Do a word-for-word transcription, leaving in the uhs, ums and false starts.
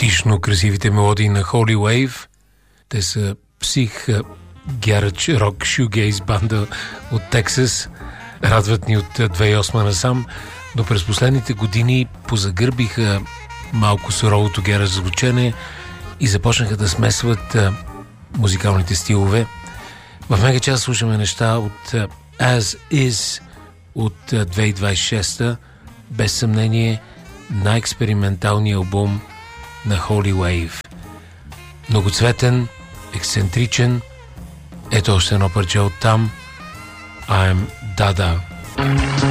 екзотично красивите мелодии на Holy Wave. Те са псих гярач рок шюгейз банда от Тексас. Радват ни от две хиляди и осма насам, но през последните години позагърбиха малко суровото гярач звучене и започнаха да смесват а, музикалните стилове. В мега час слушаме неща от а, As Is от а, две хиляди двадесет и шеста, без съмнение най-експерименталният албум на Holy Wave. Многоцветен, ексцентричен. Ето още едно парче от там. I'm Dada.